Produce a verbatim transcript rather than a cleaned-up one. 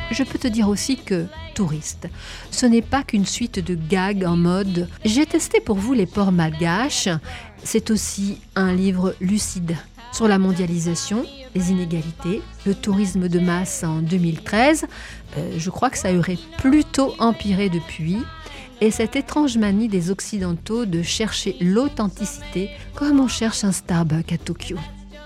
Je peux te dire aussi que Touriste, ce n'est pas qu'une suite de gags en mode « j'ai testé pour vous les ports malgaches », c'est aussi un livre lucide sur la mondialisation, les inégalités, le tourisme de masse en deux mille treize. Euh, je crois que ça aurait plutôt empiré depuis. Et cette étrange manie des Occidentaux de chercher l'authenticité comme on cherche un Starbucks à Tokyo.